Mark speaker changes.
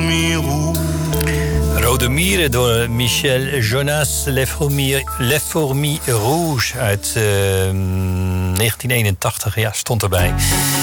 Speaker 1: fourmis rouges.
Speaker 2: Rode Mieren door Michel Jonas, Les Fourmis Rouges uit 1981. Ja, stond erbij.